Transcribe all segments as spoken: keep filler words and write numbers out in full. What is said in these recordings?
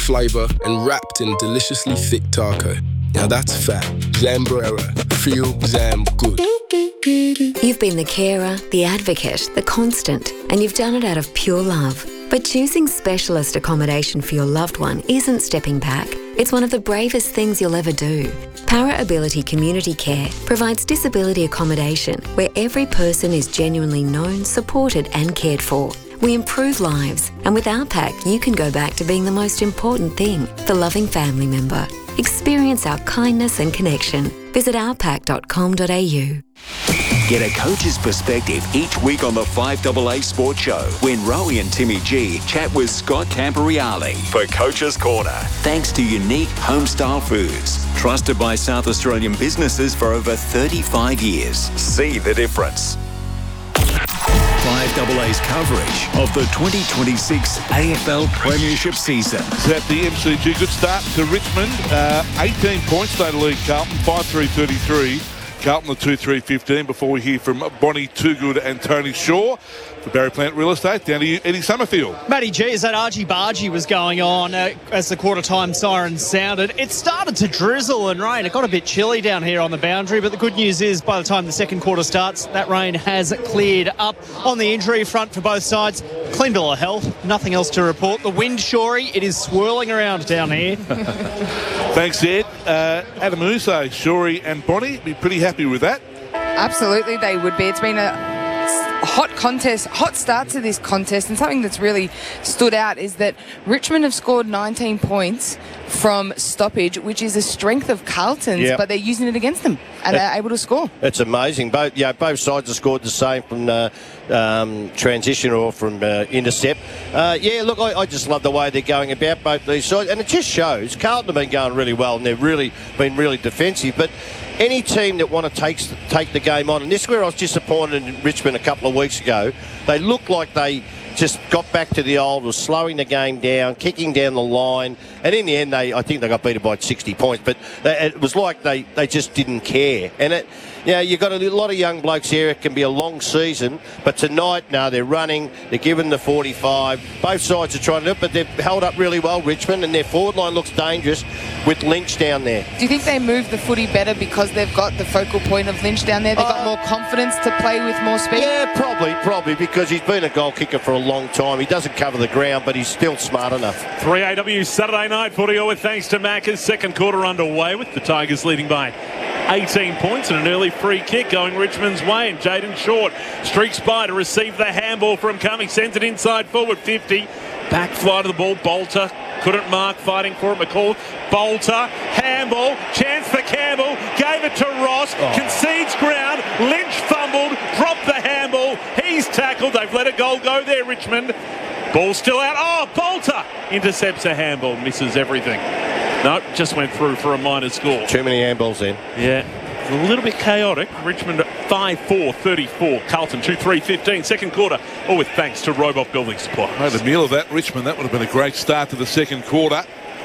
flavour and wrapped in deliciously thick taco. Now that's fat. Zambrera. Feel Zam good. You've been the carer, the advocate, the constant, and you've done it out of pure love. But choosing specialist accommodation for your loved one isn't stepping back. It's one of the bravest things you'll ever do. Para Ability Community Care provides disability accommodation where every person is genuinely known, supported and cared for. We improve lives, and with our pack, you can go back to being the most important thing, the loving family member. Experience our kindness and connection. Visit our pack dot com dot a u. Get a coach's perspective each week on the five A A Sports Show when Rowie and Timmy G chat with Scott Camporeale for Coach's Corner. Thanks to Unique Homestyle Foods, trusted by South Australian businesses for over thirty-five years. See the difference. five A A's coverage of the twenty twenty-six A F L Premiership season. It's at the M C G. Good start to Richmond. Uh, eighteen points they lead Carlton, five three thirty-three. Carlton the two three fifteen before we hear from Bonnie Toogood and Tony Shaw. For Barry Plant Real Estate, down to you, Eddie Summerfield. Matty G, as that argy-bargy was going on uh, as the quarter-time siren sounded, it started to drizzle and rain. It got a bit chilly down here on the boundary, but the good news is by the time the second quarter starts, that rain has cleared up. On the injury front for both sides, clean bill of health, nothing else to report. The wind, Shorey, it is swirling around down here. Thanks, Ed. Uh, Adam Uso, Shorey and Bonnie, be pretty happy with that. Absolutely, they would be. It's been a hot contest, hot start to this contest, and something that's really stood out is that Richmond have scored nineteen points from stoppage, which is a strength of Carlton's, yep. But they're using it against them and it, are able to score. It's amazing. Both, yeah, both sides have scored the same from uh, um, transition or from uh, intercept. Uh, yeah, look, I, I just love the way they're going about both these sides, and it just shows Carlton have been going really well, and they've really been really defensive, but any team that want to take take the game on, and this is where I was disappointed in Richmond a couple of weeks ago, they looked like they just got back to the old, was slowing the game down, kicking down the line, and in the end, they I think they got beaten by sixty points, but they, it was like they, they just didn't care. And it, you know, you've got a lot of young blokes here. It can be a long season, but tonight, no, they're running, they're giving the forty-five. Both sides are trying to do it, but they've held up really well, Richmond, and their forward line looks dangerous with Lynch down there. Do you think they move the footy better because they've got the focal point of Lynch down there? They've got uh, more confidence to play with more speed? Yeah, probably, probably, because he's been a goal kicker for a long time. He doesn't cover the ground, but he's still smart enough. three A W Saturday night footy with thanks to Macca's. Second quarter underway with the Tigers leading by eighteen points and an early free kick going Richmond's way, and Jaden Short streaks by to receive the handball from Cummings, sends it inside forward fifty, back fly to the ball, Bolter couldn't mark, fighting for it, McCall, Bolter, handball, chance for Campbell, gave it to Ross, oh. concedes ground, Lynch fumbled, dropped the handball, he's tackled, they've let a goal go there, Richmond. Ball still out. Oh, Bolter intercepts a handball, misses everything. No, just went through for a minor score. Too many handballs in. Yeah, a little bit chaotic. Richmond five four thirty-four. Carlton two three fifteen. Second quarter, all with thanks to Robot Building Supply. Made a meal of that, Richmond. That would have been a great start to the second quarter.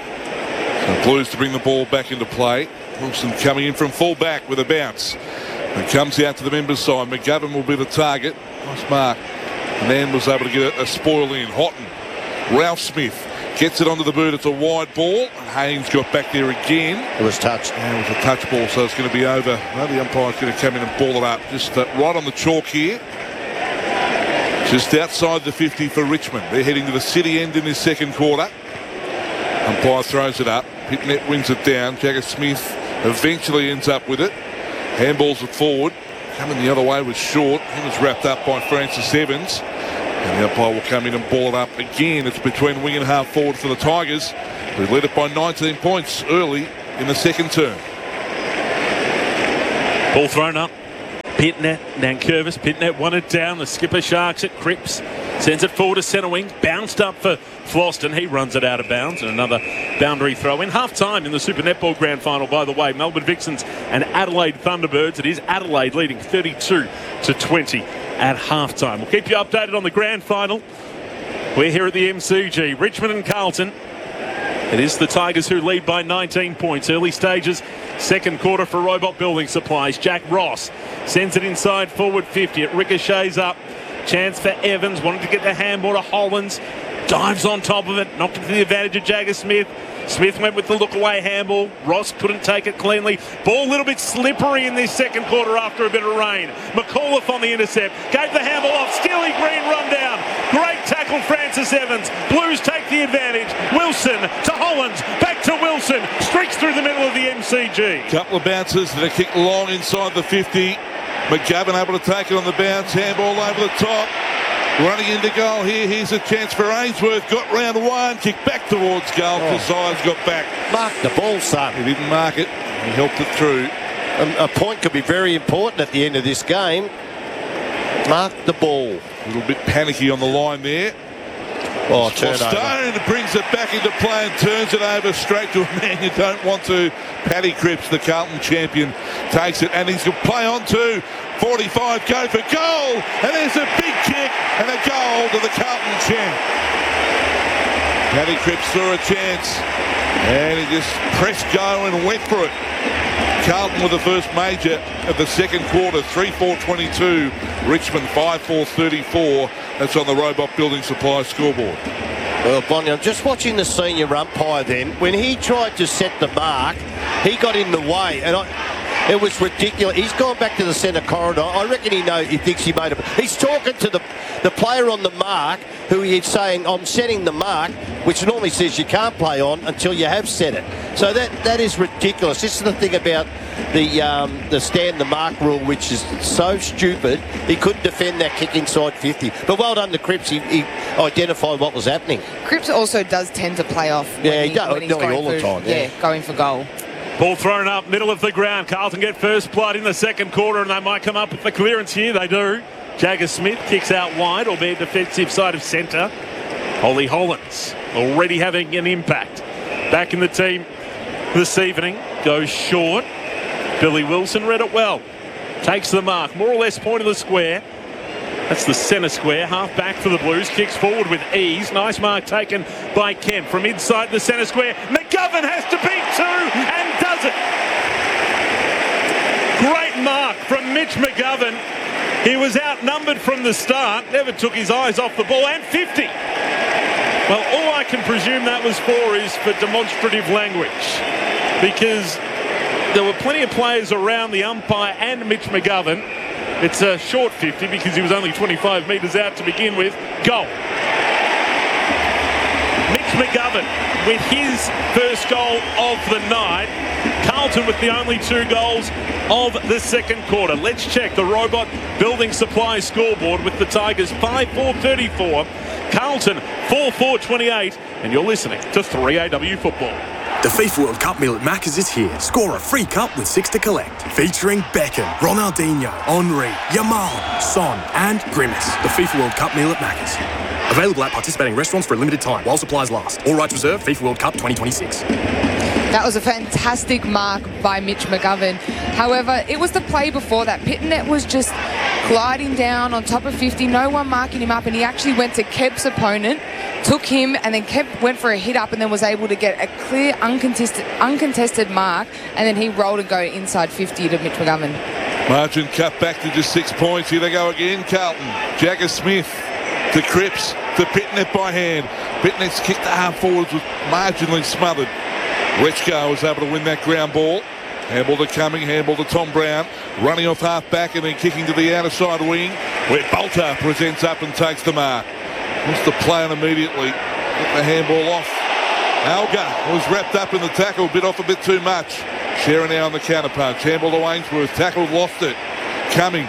So Blues to bring the ball back into play. Wilson coming in from full back with a bounce. It comes out to the members' side. McGovern will be the target. Nice mark. And then was able to get a, a spoil in. Houghton. Ralph Smith gets it onto the boot. It's a wide ball. Haynes got back there again. It was touched. And it was a touch ball, so it's going to be over. Well, the umpire's going to come in and ball it up. Just uh, right on the chalk here. Just outside the fifty for Richmond. They're heading to the city end in this second quarter. Umpire throws it up. Pitnet wins it down. Jagger Smith eventually ends up with it. Handballs it forward. Coming the other way was Short. He was wrapped up by Francis Evans. And the umpire will come in and ball it up again. It's between wing and half forward for the Tigers, who led it by nineteen points early in the second term. Ball thrown up. Pitnet, Nankervis. Pitnet won it down. The skipper sharks it. Cripps sends it forward to centre wing. Bounced up for Floston. He runs it out of bounds. And another boundary throw in. Half time in the Super Netball Grand Final, by the way. Melbourne Vixens and Adelaide Thunderbirds. It is Adelaide leading thirty-two to twenty at half time. We'll keep you updated on the Grand Final. We're here at the M C G. Richmond and Carlton. It is the Tigers who lead by nineteen points. Early stages, second quarter for Robot Building Supplies. Jack Ross sends it inside forward fifty. It ricochets up. Chance for Evans. Wanted to get the handball to Hollins. dives on top of it, knocked it to the advantage of Jagger Smith. Smith went with the look-away handball. Ross couldn't take it cleanly. Ball a little bit slippery in this second quarter after a bit of rain. McAuliffe on the intercept. Gave the handball off. Steely Green run down. Great tackle, Francis Evans. Blues take the advantage. Wilson to Hollands. Back to Wilson. Streaks through the middle of the M C G. Couple of bounces that are kicked long inside the fifty. McGovern able to take it on the bounce. Handball over the top. Running into goal here. Here's a chance for Ainsworth. Got round one. Kicked back towards goal. Oh. Cassius got back. Mark the ball, son. He didn't mark it. He helped it through. A, a point could be very important at the end of this game. Mark the ball. A little bit panicky on the line there. Oh, Well, turnover. Stone brings it back into play and turns it over straight to a man you don't want to. Paddy Cripps, the Carlton champion, takes it and he's going to play on to forty-five, go for goal, and there's a big kick and a goal to the Carlton champ. Paddy Cripps saw a chance and he just pressed go and went for it. Carlton with the first major of the second quarter, three four twenty-two. Richmond five four thirty-four. That's on the Robot Building Supply scoreboard. Well, Bonnie, I'm just watching the senior umpire then. When he tried to set the mark, he got in the way, and I, it was ridiculous. He's gone back to the centre corridor. I reckon he knows, he thinks he made it. He's talking to the, the player on the mark, who he's saying, I'm setting the mark, which normally says you can't play on until you have set it. So that that is ridiculous. This is the thing about the um, the stand the mark rule, which is so stupid. He couldn't defend that kick inside fifty. But well done to Cripps. He, he identified what was happening. Cripps also does tend to play off. Yeah, when he he, does, when he's nearly going all the for, time, yeah. yeah, going for goal. Ball thrown up, middle of the ground. Carlton get first blood in the second quarter, and they might come up with the clearance here. They do. Jagger Smith kicks out wide, albeit defensive side of centre. Ollie Hollands already having an impact. Back in the team this evening, goes short. Billy Wilson read it well. Takes the mark, more or less point of the square. That's the centre square, half back for the Blues. Kicks forward with ease. Nice mark taken by Kemp from inside the centre square. McGovern has to beat two and does it. Great mark from Mitch McGovern. He was outnumbered from the start, never took his eyes off the ball, and fifty. Well, all I can presume that was for is for demonstrative language, because there were plenty of players around the umpire and Mitch McGovern. It's a short fifty because he was only twenty-five metres out to begin with. Goal. Mitch McGovern with his first goal of the night. Carlton with the only two goals of the second quarter. Let's check the Robot Building Supply scoreboard with the Tigers five four thirty-four, Carlton four four twenty-eight, and you're listening to three A W Football. The FIFA World Cup meal at Macca's is here. Score a free cup with six to collect. Featuring Beckham, Ronaldinho, Henry, Yamal, Son and Grimace. The FIFA World Cup meal at Macca's. Available at participating restaurants for a limited time while supplies last. All rights reserved. FIFA World Cup twenty twenty-six. That was a fantastic mark by Mitch McGovern. However, it was the play before that. Pitnet was just gliding down on top of fifty, no one marking him up, and he actually went to Kemp's opponent, took him, and then Kemp went for a hit up and then was able to get a clear, uncontested, uncontested mark, and then he rolled and go inside fifty to Mitch McGovern. Margin cut back to just six points. Here they go again, Carlton. Jagger Smith to Cripps to Pitnet by hand. Pitnet's kick to half forwards was marginally smothered. Rechko was able to win that ground ball. Handball to Cumming, handball to Tom Brown. Running off half back and then kicking to the outer side wing, where Bolter presents up and takes the mark. Wants to play on immediately. Get the handball off. Alga was wrapped up in the tackle, bit off a bit too much. Shearer now on the counter punch. Handball to Ainsworth. Tackled, lost it. Cumming.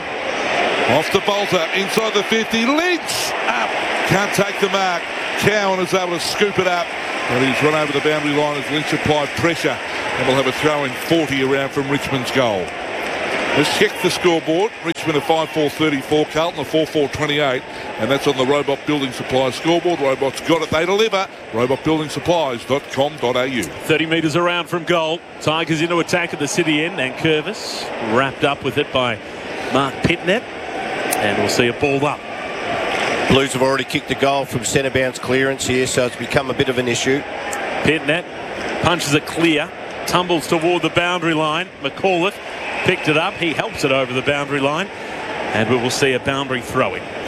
Off to Bolter. Inside the fifty. Lynch up. Can't take the mark. Cowan is able to scoop it up. And he's run over the boundary line as Lynch applied pressure. And we'll have a throw in forty around from Richmond's goal. Let's check the scoreboard. Richmond a five four thirty-four, Carlton a four four twenty-eight, and that's on the Robot Building Supplies scoreboard. Robots got it, they deliver. robot building supplies dot com dot a u. thirty metres around from goal. Tigers into attack at the city end, and Curvis wrapped up with it by Mark Pitnet. And we'll see a ball up. Blues have already kicked a goal from centre bounce clearance here, so it's become a bit of an issue. Pitnet punches it clear, tumbles toward the boundary line. McAuliffe picked it up. He helps it over the boundary line, and we will see a boundary throw-in.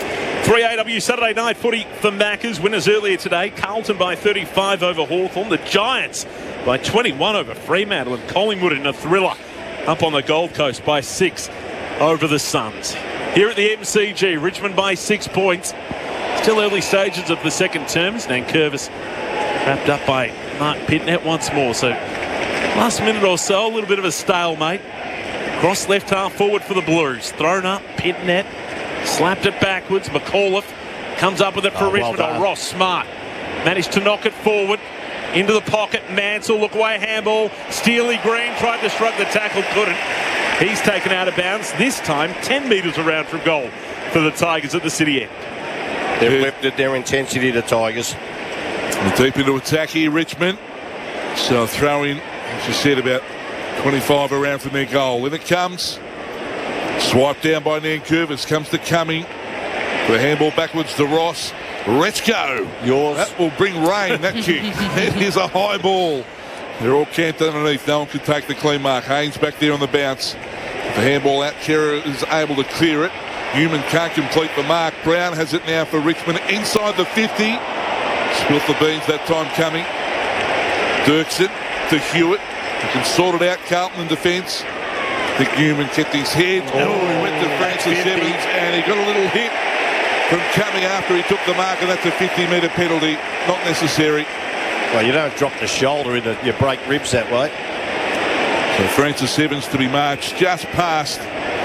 three A W Saturday night footy for Maccas. Winners earlier today. Carlton by thirty-five over Hawthorn. The Giants by twenty-one over Fremantle. And Collingwood in a thriller up on the Gold Coast by six over the Suns. Here at the M C G, Richmond by six points. Still early stages of the second term. Nankervis wrapped up by Mark Pitnet once more. So last minute or so, a little bit of a stalemate. Cross left half forward for the Blues. Thrown up, Pitnet. Slapped it backwards. McAuliffe comes up with it for Oh, well Richmond. done. Oh, Ross Smart managed to knock it forward. Into the pocket. Mansell, look away, handball. Steely Green tried to shrug the tackle, couldn't. He's taken out of bounds. This time, ten metres around from goal for the Tigers at the City end. They've lifted their intensity, the Tigers. Deep into attack here, Richmond. So throw in, as you said, about twenty-five around from their goal. In it comes. Swiped down by Nankervis. Comes to Cumming. The handball backwards to Ross. Let's go. Yours. That will bring rain, that kick. It is a high ball. They're all camped underneath. No one can take the clean mark. Haynes back there on the bounce. The handball out. Kera is able to clear it. Newman can't complete the mark. Brown has it now for Richmond inside the fifty. Spilt the beans that time coming. Dirksen to Hewitt. He can sort it out. Carlton in defence. I think Newman kept his head. Oh, he went to Francis Evans and he got a little hit from coming after he took the mark, and that's a fifty metre penalty. Not necessary. Well, you don't drop the shoulder in the, you break ribs that way. So Francis Evans to be marched just past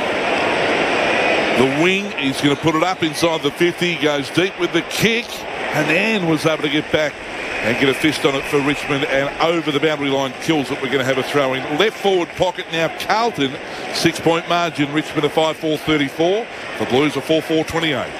the wing. He's going to put it up inside the fifty. Goes deep with the kick, and Ann was able to get back and get a fist on it for Richmond, and over the boundary line kills it. We're going to have a throw in. Left forward pocket now. Carlton, six point margin. Richmond a five four thirty-four. The Blues a four four twenty-eight.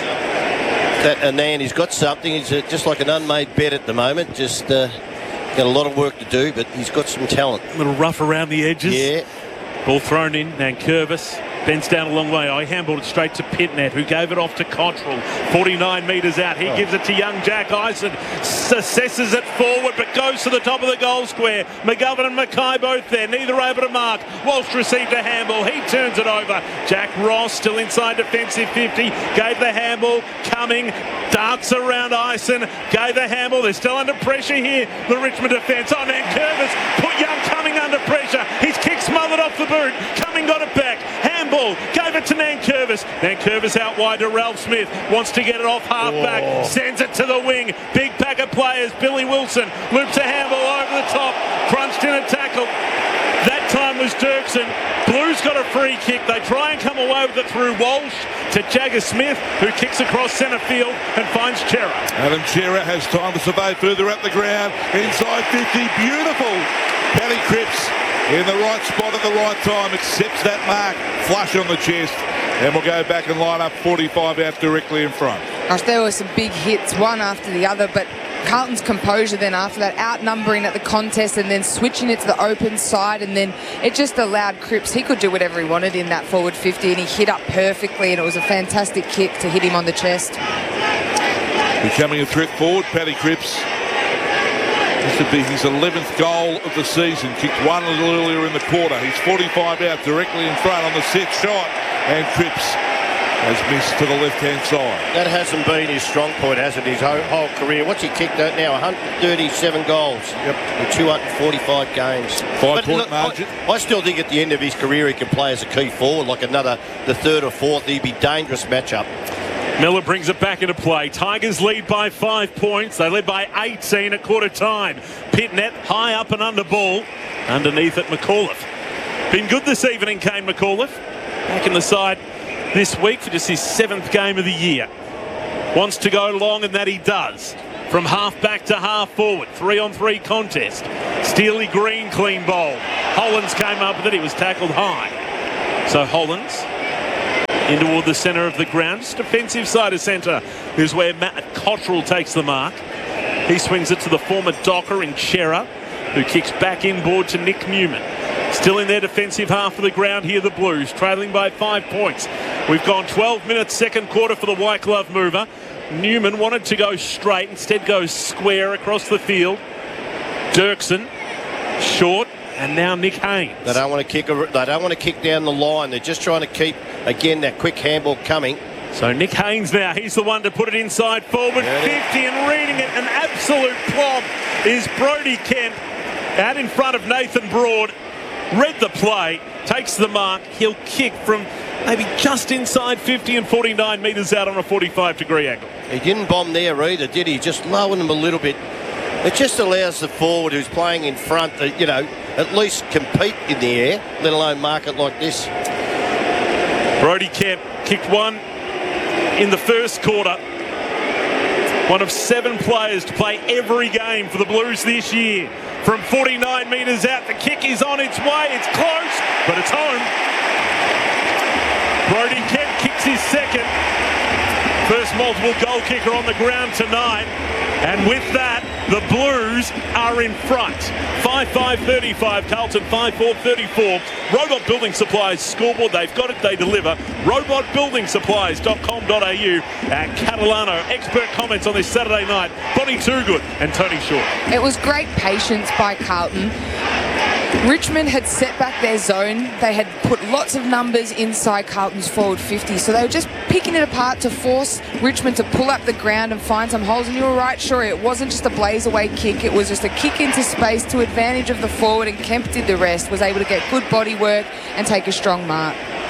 That Anand, he's got something. He's uh, just like an unmade bed at the moment. Just uh, got a lot of work to do, but he's got some talent. A little rough around the edges. Yeah. Ball thrown in. Nankervis bends down a long way. I handballed it straight to Pitnet, who gave it off to Cottrell. forty-nine metres out. He oh. gives it to young Jack Eisen. Assesses it forward, but goes to the top of the goal square. McGovern and Mackay both there. Neither able to mark. Walsh received a handball. He turns it over. Jack Ross still inside defensive fifty. Gave the handball. Coming. Darts around Eisen. Gave the handball. They're still under pressure here. The Richmond defence. Oh, Nankervis put young Cumming under pressure. His kick smothered off the boot. Cumming got it back. Handball. Gave it to Nankervis. Nankervis out wide to Ralph Smith. Wants to get it off half back. Oh. Sends it to the wing. Big pack of players. Billy Wilson loops a handball over the top. Crunched in a tackle. That time was Dirksen. Blues got a free kick. They try and come away with it through Walsh to Jagger Smith, who kicks across centre field and finds Chera. Adam Chera has time to survey further up the ground. Inside fifty. Beautiful. Paddy Cripps in the right spot at the right time. Accepts that mark. Flush on the chest. And we'll go back and line up forty-five out directly in front. Gosh, there were some big hits, one after the other, but Carlton's composure then after that, outnumbering at the contest and then switching it to the open side, and then it just allowed Cripps, he could do whatever he wanted in that forward fifty, and he hit up perfectly, and it was a fantastic kick to hit him on the chest. Becoming a threat forward, Paddy Cripps. This would be his eleventh goal of the season. Kicked one a little earlier in the quarter. He's forty-five out directly in front on the set shot, and Cripps has missed to the left-hand side. That hasn't been his strong point, has it, his whole, whole career? What's he kicked at now? one hundred thirty-seven goals yep. in two hundred forty-five games. Five-point margin. I, I still think at the end of his career he can play as a key forward, like another, the third or fourth. He'd be dangerous matchup. Miller brings it back into play. Tigers lead by five points. They led by eighteen at quarter time. Pitnet high up and under ball. Underneath it, McAuliffe. Been good this evening, Kane McAuliffe. Back in the side this week for just his seventh game of the year. Wants to go long, and that he does. From half back to half forward. Three on three contest. Steely Green clean bowl. Hollands came up with it. He was tackled high. So Hollands in toward the centre of the ground. Just defensive side of centre is where Matt Cottrell takes the mark. He swings it to the former Docker in Chera, who kicks back inboard to Nick Newman. Still in their defensive half of the ground here, the Blues, trailing by five points. We've gone twelve minutes, second quarter for the white glove mover. Newman wanted to go straight, instead goes square across the field. Dirksen, short, and now Nick Haynes. They don't want to kick. A, they don't want to kick down the line. They're just trying to keep again that quick handball coming. So Nick Haynes now, he's the one to put it inside forward, fifty, and reading it, an absolute plop is Brody Kemp out in front of Nathan Broad. Read the play, takes the mark, he'll kick from maybe just inside fifty and forty-nine metres out on a forty-five degree angle. He didn't bomb there either, did he? Just lowered him a little bit. It just allows the forward who's playing in front to, you know, at least compete in the air, let alone mark it like this. Brody Kemp kicked one in the first quarter. One of seven players to play every game for the Blues this year. From forty-nine metres out, the kick is on its way. It's close, but it's home. Brody Kemp kicks his second. First multiple goal kicker on the ground tonight. And with that, the Blues are in front. five five thirty-five, Carlton five four thirty-four. Robot Building Supplies scoreboard. They've got it, they deliver. robot building supplies dot com dot a u. And Catalano, expert comments on this Saturday night. Bonnie Toogood and Tony Short. It was great patience by Carlton. Richmond had set back their zone. They had put lots of numbers inside Carlton's forward fifty, so they were just picking it apart to force Richmond to pull up the ground and find some holes. And you were right, sure, it wasn't just a blaze away kick. It was just a kick into space to advantage of the forward, and Kemp did the rest, was able to get good body work and take a strong mark.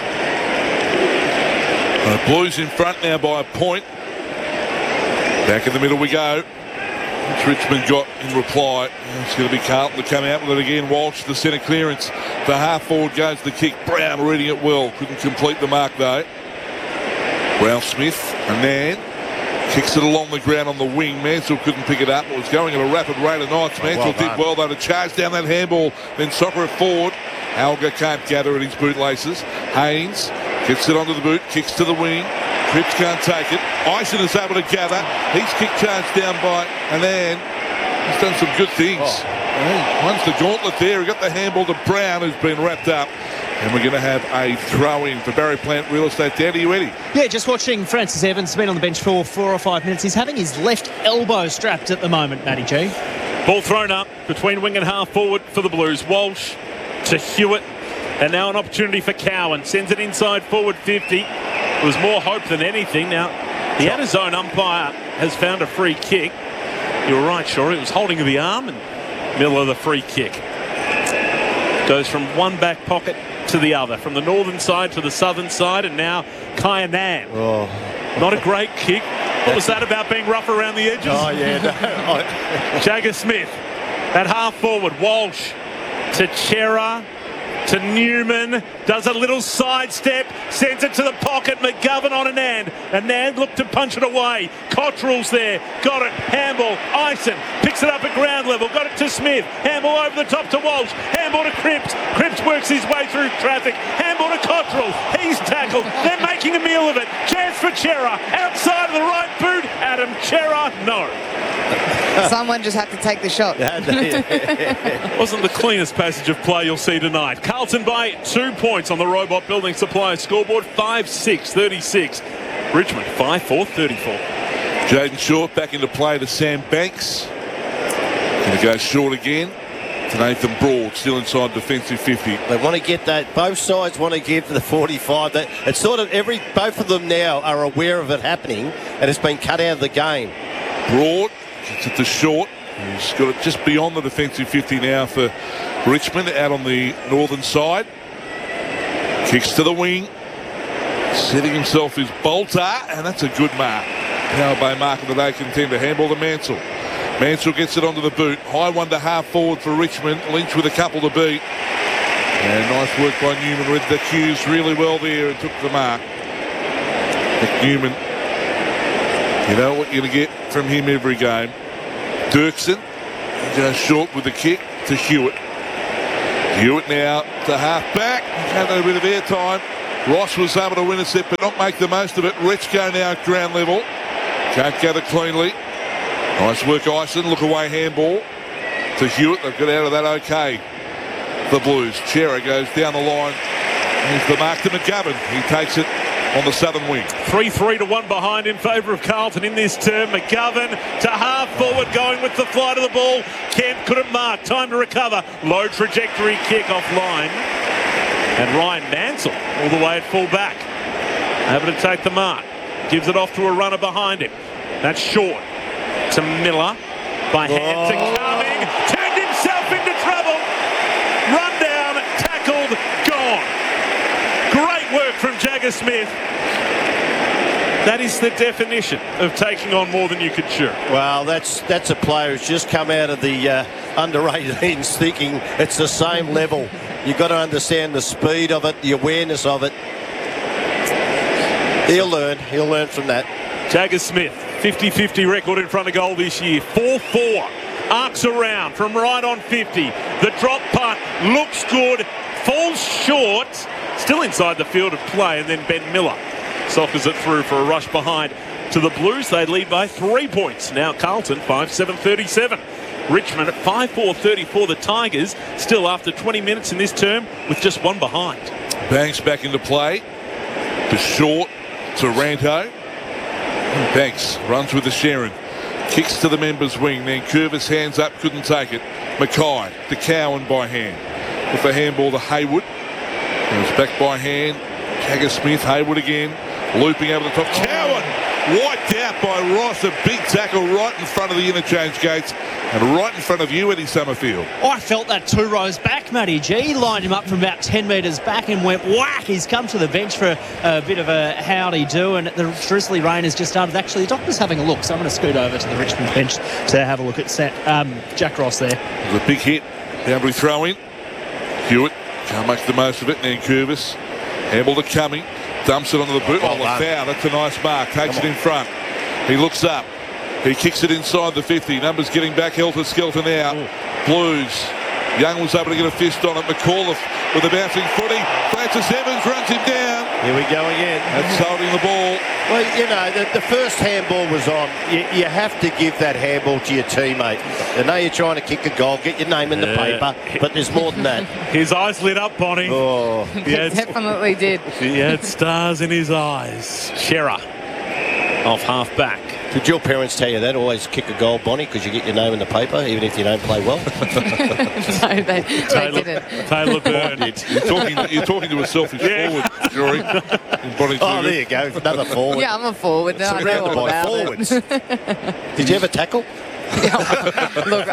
The Blues in front now by a point. Back in the middle we go. Which Richmond got in reply. It's going to be Carlton to come out with it again. Walsh, the centre clearance. The half forward goes the kick. Brown reading it well. Couldn't complete the mark though. Ralph Smith, and then kicks it along the ground on the wing. Mansell couldn't pick it up. It was going at a rapid rate of knots. Mansell well did well though to charge down that handball. Then soccer it forward. Alga can't gather at his bootlaces. Haynes gets it onto the boot. Kicks to the wing. Cripps can't take it. Ison is able to gather. He's kicked charged down by, and then he's done some good things. Oh. Runs the gauntlet there. He got the handball to Brown, who's been wrapped up. And we're going to have a throw-in for Barry Plant Real Estate. Down to you, Eddie. Yeah, just watching Francis Evans, been on the bench for four or five minutes. He's having his left elbow strapped at the moment, Matty G. Ball thrown up between wing and half forward for the Blues. Walsh to Hewitt. And now an opportunity for Cowan. Sends it inside forward fifty. It was more hope than anything. Now, the outer zone umpire has found a free kick. You were right, sure. It was holding of the arm and middle of the free kick. Goes from one back pocket to the other, from the northern side to the southern side, and now Kyanan. Oh. Not a great kick. What was that about being rough around the edges? Oh, yeah. No. Jagger Smith at half forward. Walsh to Chera. To Newman, does a little sidestep, sends it to the pocket. McGovern on an end. Anand looked to punch it away. Cottrell's there, got it. Handball, Ison picks it up at ground level, got it to Smith. Handball over the top to Walsh. Handball to Cripps. Cripps works his way through traffic. Handball to Cottrell. He's tackled. They're making a meal of it. Chance for Chera. Outside of the right boot. Adam Chera, no. Someone just had to take the shot. Wasn't the cleanest passage of play you'll see tonight. Carlton by two points on the Robot Building Supplies scoreboard. five six thirty-six. Richmond five four thirty-four. Jaden Short back into play to Sam Banks. Going to go short again to Nathan Broad, still inside defensive fifty. They want to get that. Both sides want to get to the forty-five. That it's sort of every. Both of them now are aware of it happening, and it's been cut out of the game. Broad gets it to Short. He's got it just beyond the defensive fifty now for Richmond, out on the northern side. Kicks to the wing. Setting himself is Bolter, and that's a good mark. Power Bay mark of the day contender. Handball to Mansell. Mansell gets it onto the boot. High one to half forward for Richmond. Lynch with a couple to beat. And nice work by Newman. Read the cues really well there and took the mark. Nick Newman, you know what you're going to get from him every game. Dirksen goes short with the kick to Hewitt. Hewitt now to half back. He's had a bit of airtime. Ross was able to win a set but not make the most of it. Retchko now at ground level. Can't gather cleanly. Nice work, Ison. Look away handball to Hewitt. They've got out of that okay. The Blues. Chera goes down the line. Here's the mark to McGovern. He takes it on the southern wing. three three to one behind in favour of Carlton in this term. McGovern to half forward, going with the flight of the ball. Kemp couldn't mark. Time to recover. Low trajectory kick offline. And Ryan Mansell all the way at full back. Able to take the mark. gives it off to a runner behind him. That's short to Miller. By hand to Cumming. Turned himself into trouble. Run down, tackled, gone. Great work from Jagger Smith. That is the definition of taking on more than you could chew. Well, that's that's a player who's just come out of the uh, under eighteens thinking it's the same level. You've got to understand the speed of it, the awareness of it. He'll learn. He'll learn from that. Jagger Smith, fifty fifty record in front of goal this year. four four. Arcs around from right on fifty. The drop punt looks good. Falls short. Still inside the field of play. And then Ben Miller soccers it through for a rush behind to the Blues. They lead by three points. Now Carlton, five seven thirty-seven. Richmond at five four thirty-four. The Tigers still after twenty minutes in this term with just one behind. Banks back into play. To Short. To Ranto. Banks runs with the Sharon. Kicks to the members' wing. Then Curvis hands up. Couldn't take it. Mackay to Cowan by hand. With the handball to Haywood. And it's back by hand. Jagger Smith. Haywood again. Looping over the top. Cowan wiped out by Ross. A big tackle right in front of the interchange gates. And right in front of you, Eddie Summerfield. I felt that two rows back, Matty G. He lined him up from about ten metres back and went whack. He's come to the bench for a, a bit of a howdy-do, and the drizzly rain has just started. Actually, the doctor's having a look, so I'm going to scoot over to the Richmond bench to have a look at Sa- um, Jack Ross there. It was a big hit. Boundary throw in. Hewitt can't make the most of it. And then Curvis. Handball to Cumming. Dumps it onto the boot. Oh, the foul. That's a nice mark. Takes it in front. He looks up. He kicks it inside the fifty. Numbers getting back helter-skelter now. Ooh. Blues. Young was able to get a fist on it. McAuliffe with a bouncing footy. Francis Evans runs him down. Here we go again. That's holding the ball. Well, you know, the, the first handball was on. You, you have to give that handball to your teammate. I know you're trying to kick a goal, get your name in the yeah. paper, but there's more than that. His eyes lit up, Bonnie. Oh, he definitely did. He had stars in his eyes. Shearer off half back. Did your parents tell you that? Always kick a goal, Bonnie, because you get your name in the paper, even if you don't play well? No, they, they Taylor, didn't. Taylor Byrne did. You're talking, you're talking to a selfish Yeah. forward, Jory. Oh, there you go. Another forward. Yeah, I'm a forward. No, I know Surrounded all by about forwards. it. Did you ever tackle? Look,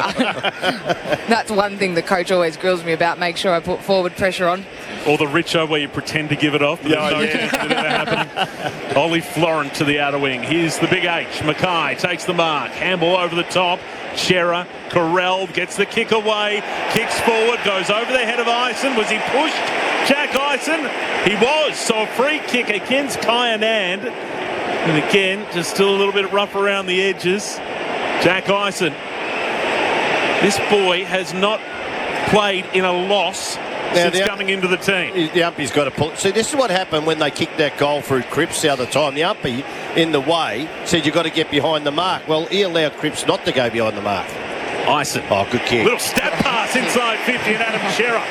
that's one thing the coach always grills me about. Make sure I put forward pressure on. Or the Richo where you pretend to give it off, but Yeah, there's no yeah. chance of it ever happening. Ollie Florent to the outer wing. Here's the big H. Mackay takes the mark. Handball over the top. Shearer, Correll gets the kick away. Kicks forward, goes over the head of Ison. Was he pushed? Jack Ison? He was. So a free kick against Kyanand. And again, just still a little bit rough around the edges. Jack Ison. This boy has not played in a loss Now, since the, coming into the team. The umpy's got to pull. See, this is what happened when they kicked that goal through Cripps the other time. The umpy, in the way, said you've got to get behind the mark. Well, he allowed Cripps not to go behind the mark. Ison. Oh, good kick. Little stab pass inside fifty, and Adam Shearer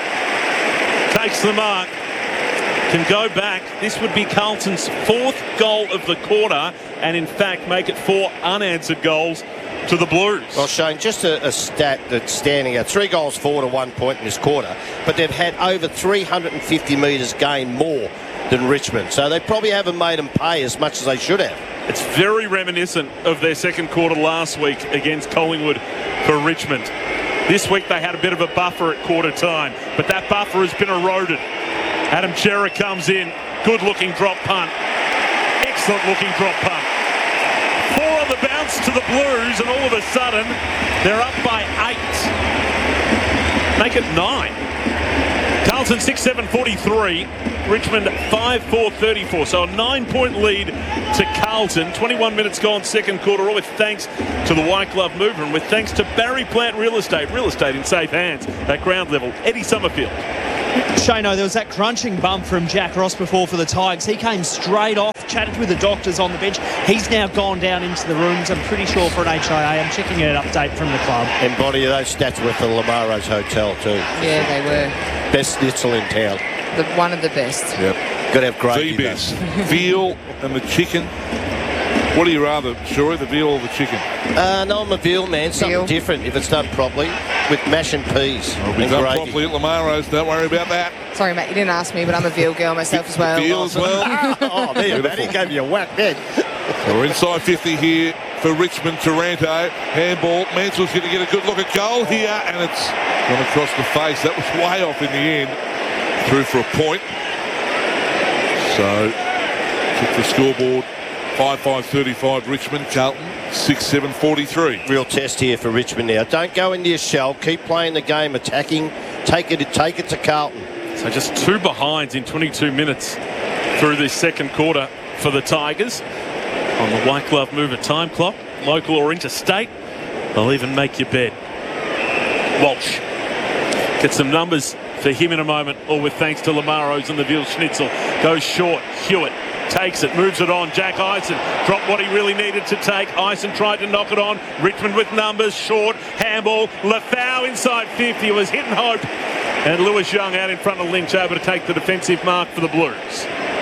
takes the mark. Can go back. This would be Carlton's fourth goal of the quarter, and in fact make it four unanswered goals to the Blues. Well, Shane, just a, a stat that's standing out. Three goals forward to one point in this quarter, but they've had over three hundred fifty metres gained more than Richmond. So they probably haven't made them pay as much as they should have. It's very reminiscent of their second quarter last week against Collingwood for Richmond. This week they had a bit of a buffer at quarter time, but that buffer has been eroded. Adam Shearer comes in. Good-looking drop punt. Excellent-looking drop punt. Four on the bounce to the Blues, and all of a sudden, they're up by eight. Make it nine. Carlton six seven forty-three. Richmond five four thirty-four. So a nine-point lead to Carlton. twenty-one minutes gone, second quarter, all with thanks to the White Glove Movement, with thanks to Barry Plant Real Estate. Real estate in safe hands at ground level. Eddie Summerfield. Shano, there was that crunching bump from Jack Ross before for the Tigers. He came straight off, chatted with the doctors on the bench. He's now gone down into the rooms, I'm pretty sure, for an H I A. I'm checking an update from the club. And Bonnie, those stats were for the Lamaro's Hotel too. Yeah, they were. Best schnitzel in town. The, one of the best. Yep. Got to have gravy. The best. Veal and the chicken. What do you rather, Shuri, the veal or the chicken? Uh, no, I'm a veal man. Something Veal. different if it's done properly with mash and peas. It'll be and done gravy. properly at Lamaro's. Don't worry about that. Sorry, Matt, you didn't ask me, but I'm a veal girl myself as well. Veal as well. Oh, there you go. He gave you a whack then. So we're inside fifty here for Richmond. Taranto, handball. Mansell's going to get a good look at goal here, and it's gone across the face. That was way off in the end. Through for a point. So, check the scoreboard. five five thirty-five Richmond. Carlton six seven forty-three. Real test here for Richmond now. Don't go into your shell. Keep playing the game, attacking. Take it, take it to Carlton. So just two behinds in twenty-two minutes through this second quarter for the Tigers. On the white glove mover time clock, local or interstate, they'll even make your bed. Walsh get some numbers for him in a moment, all with thanks to Lamaros and the Veal Schnitzel. Goes short. Hewitt takes it, moves it on. Jack Ison dropped what he really needed to take. Ison tried to knock it on. Richmond with numbers, short, handball. Lafau inside fifty. It was hit and hope. And Lewis Young out in front of Lynch, able to take the defensive mark for the Blues.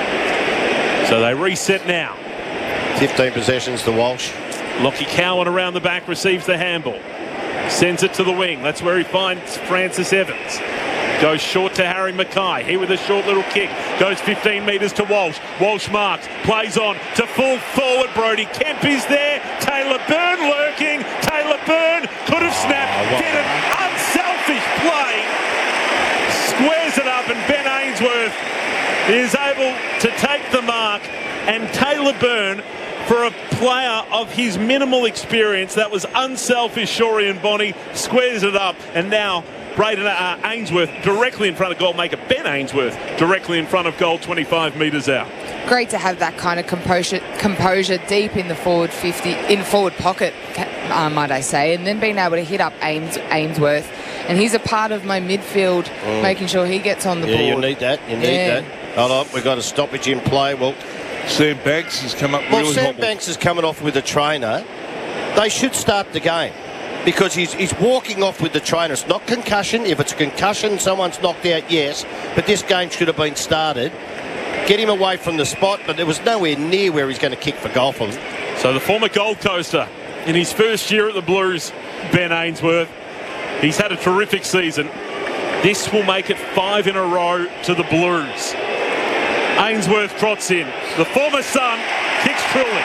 So they reset now. fifteen possessions to Walsh. Lockie Cowan around the back receives the handball. Sends it to the wing. That's where he finds Francis Evans. Goes short to Harry Mackay. He with a short little kick. Goes fifteen metres to Walsh. Walsh marks. Plays on to full forward. Brody Kemp is there. Taylor Byrne lurking. Taylor Byrne could have snapped. Oh, wow. Did an unselfish play. Squares it up, and Ben Ainsworth is able to take the mark. And Taylor Byrne, for a player of his minimal experience, that was unselfish. Shorey and Bonnie squares it up, and now Braden uh, Ainsworth directly in front of goal maker Ben Ainsworth directly in front of goal, twenty-five metres out. Great to have that kind of composure, composure deep in the forward fifty, in forward pocket, uh, might I say, and then being able to hit up Ains, Ainsworth. And he's a part of my midfield, mm. making sure he gets on the yeah, board. Yeah, you need that. You need yeah. that. Hold on, we've got a stoppage in play. Well, Sam Banks has come up well, really Sam hobbled. Banks is coming off with a trainer. They should start the game because he's he's walking off with the trainer. It's not concussion. If it's a concussion, someone's knocked out, yes. But this game should have been started. Get him away from the spot, but there was nowhere near where he's going to kick for goal for them. So the former Gold Coaster in his first year at the Blues, Ben Ainsworth, he's had a terrific season. This will make it five in a row to the Blues. Ainsworth trots in. The former son kicks truly.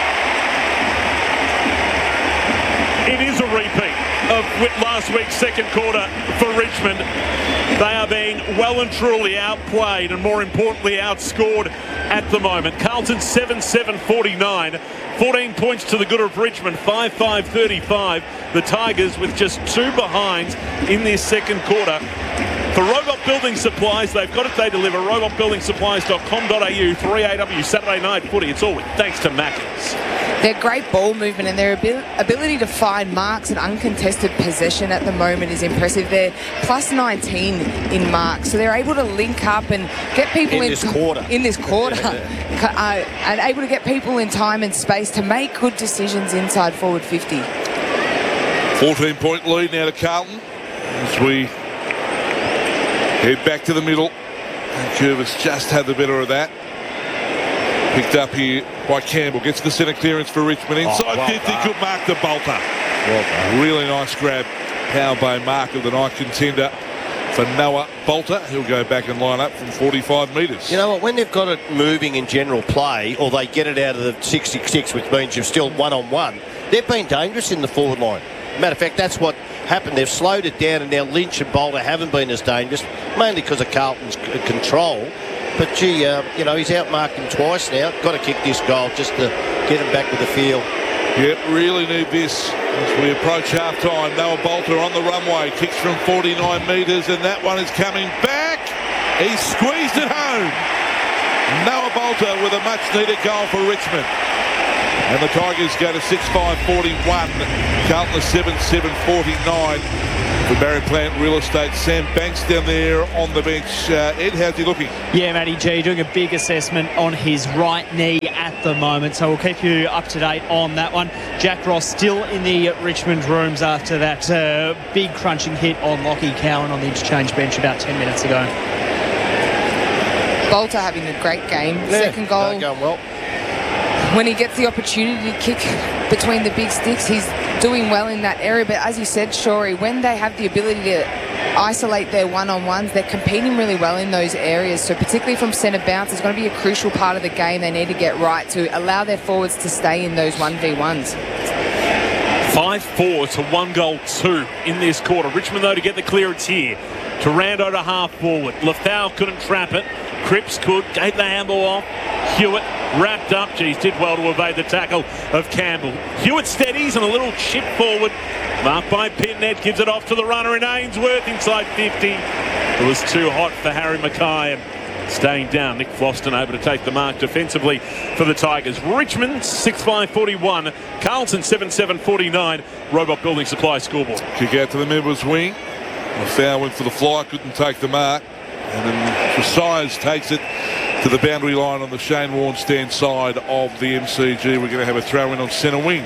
It is a repeat of last week's second quarter for Richmond. They are being well and truly outplayed and, more importantly, outscored at the moment. Carlton seven seven forty-nine. fourteen points to the good of Richmond, five five thirty-five. The Tigers with just two behinds in this second quarter. For Robot Building Supplies, they've got it, they deliver. robot building supplies dot com dot a u, three A W Saturday night footy. It's all with thanks to Macca's. Their great ball movement and their abil- ability to find marks and uncontested possession at the moment is impressive. They're plus nineteen in marks, so they're able to link up and get people in, in this quarter. In this quarter, yeah, yeah. Uh, and able to get people in time and space to make good decisions inside forward fifty. fourteen point lead now to Carlton as we head back to the middle. And Curvis just had the better of that. Picked up here by Campbell. Gets the centre clearance for Richmond. Inside oh, well fifty. done. Good mark to Bolter. Well really nice grab. Powerbay mark of the night contender for Noah Bolter. He'll go back and line up from forty-five metres. You know what? When they've got it moving in general play, or they get it out of the sixty-six, which means you're still one-on-one, they've been dangerous in the forward line. Matter of fact, that's what happened. They've slowed it down, and now Lynch and Bolter haven't been as dangerous, mainly because of Carlton's c- control. But, gee, uh, you know, he's outmarked him twice now. Got to kick this goal just to get him back with the field. Yep, really need this as we approach half-time. Noah Bolter on the runway. Kicks from forty-nine metres, and that one is coming back. He squeezed it home. Noah Bolter with a much-needed goal for Richmond. And the Tigers go to six five forty-one. Carlton to seven seven forty-nine. For Barry Plant Real Estate, Sam Banks down there on the bench. Uh, Ed, how's he looking? Yeah, Matty G doing a big assessment on his right knee at the moment, so we'll keep you up to date on that one. Jack Ross still in the Richmond rooms after that uh, big crunching hit on Lockie Cowan on the interchange bench about ten minutes ago. Bolter having a great game. Yeah, Second goal. no, going well. When he gets the opportunity to kick between the big sticks, he's doing well in that area. But as you said, Shorey, when they have the ability to isolate their one-on-ones, they're competing really well in those areas. So particularly from centre bounce, it's going to be a crucial part of the game they need to get right to allow their forwards to stay in those one v ones. five four to one goal two in this quarter. Richmond, though, to get the clearance here. Taranto to half forward. Lafau couldn't trap it. Cripps could. Gave the handball off. Hewitt wrapped up. Geez, did well to evade the tackle of Campbell. Hewitt steadies and a little chip forward. Marked by Pitnet. Gives it off to the runner in Ainsworth inside fifty. It was too hot for Harry Mackay. And staying down. Nick Floston able to take the mark defensively for the Tigers. Richmond six five forty-one. Carlton seven seven forty-nine. Robot Building Supply scoreboard. Kick out to the members' wing. Lafau went for the fly, couldn't take the mark. And then Tresize takes it to the boundary line on the Shane Warne stand side of the M C G. We're going to have a throw in on centre wing.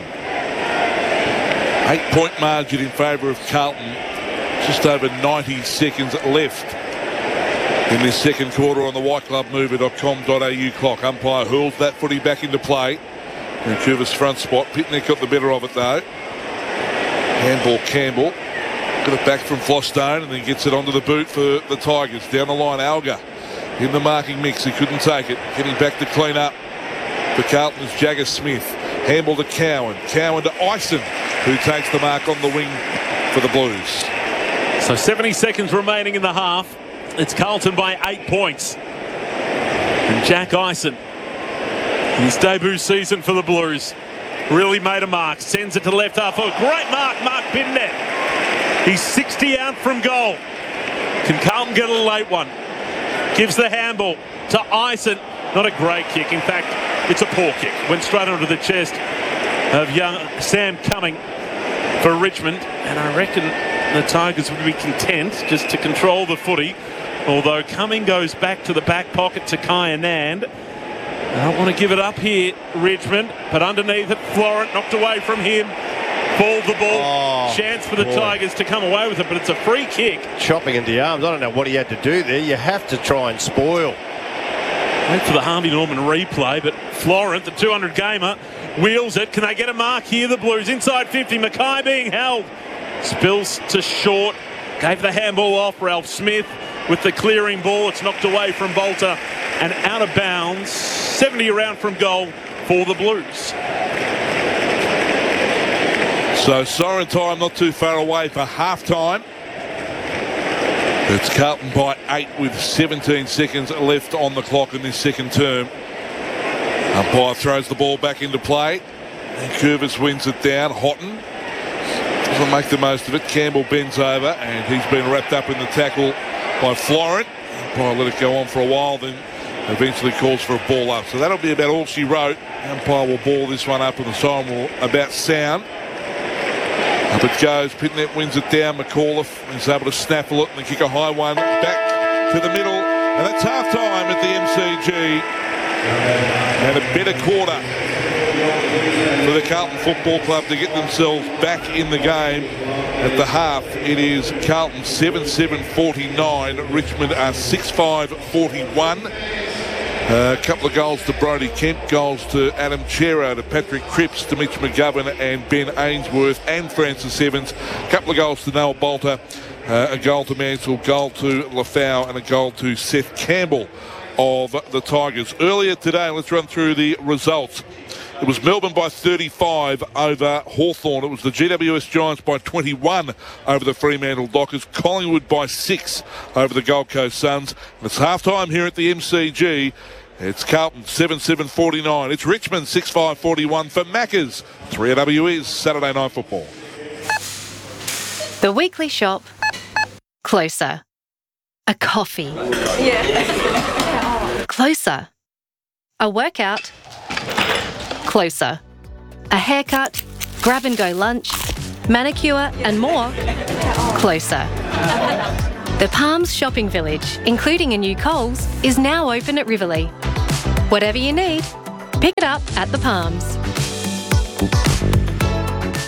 Eight point margin in favour of Carlton. Just over ninety seconds left in this second quarter on the white club mover dot com dot a u clock. Umpire hurls that footy back into play. Vancouver's front spot. Pitnet got the better of it though. Handball Campbell. Got it back from Flostone and then gets it onto the boot for the Tigers. Down the line, Alga in the marking mix. He couldn't take it. Getting back to clean up for Carlton's Jagger Smith. Handball to Cowan. Cowan to Ison, who takes the mark on the wing for the Blues. So seventy seconds remaining in the half. It's Carlton by eight points. And Jack Ison, his debut season for the Blues, really made a mark. Sends it to left half. Oh, great mark, Mark Pitnet. He's sixty out from goal. Can Carlton get a late one? Gives the handball to Ison. Not a great kick. In fact, it's a poor kick. Went straight onto the chest of young Sam Cumming for Richmond. And I reckon the Tigers would be content just to control the footy. Although Cumming goes back to the back pocket to Kai Anand. I don't want to give it up here, Richmond. But underneath it, Florent knocked away from him. Balled the ball. Oh, Chance for the boy. Tigers to come away with it, but it's a free kick. Chopping into the arms. I don't know what he had to do there. You have to try and spoil. Wait for the Harvey Norman replay, but Florent, the two hundred gamer, wheels it. Can they get a mark here? The Blues inside fifty. Mackay being held. Spills to short. Gave the handball off. Ralph Smith with the clearing ball. It's knocked away from Bolter and out of bounds. seventy around from goal for the Blues. So siren time not too far away for half-time. It's Carlton by eight with seventeen seconds left on the clock in this second term. Umpire throws the ball back into play. Vancouver wins it down. Houghton doesn't make the most of it. Campbell bends over and he's been wrapped up in the tackle by Florent. Umpire let it go on for a while, then eventually calls for a ball up. So that'll be about all she wrote. Umpire will ball this one up and the siren will about sound. Up it goes. Pitnet wins it down. McAuliffe is able to snaffle it and then kick a high one back to the middle. And that's half-time at the M C G. And a better quarter for the Carlton Football Club to get themselves back in the game. At the half, it is Carlton seven seven forty-nine. Richmond are six five forty-one. A uh, couple of goals to Brodie Kemp, goals to Adam Chero, to Patrick Cripps, to Mitch McGovern and Ben Ainsworth and Francis Evans. A couple of goals to Noel Bolter, uh, a goal to Mansell, goal to Lafau and a goal to Seth Campbell of the Tigers. Earlier today, let's run through the results. It was Melbourne by thirty-five over Hawthorn. It was the G W S Giants by twenty-one over the Fremantle Dockers. Collingwood by six over the Gold Coast Suns. And it's half-time here at the M C G. It's Carlton seven seven forty-nine. It's Richmond six five forty-one for Maccas. three A W is Saturday Night Football. The Weekly Shop. Closer. A coffee. Yeah. Closer. A workout. Closer. A haircut, grab and go lunch, manicure and more. Closer. The Palms Shopping Village, including a new Coles, is now open at Riverlea. Whatever you need, pick it up at the Palms.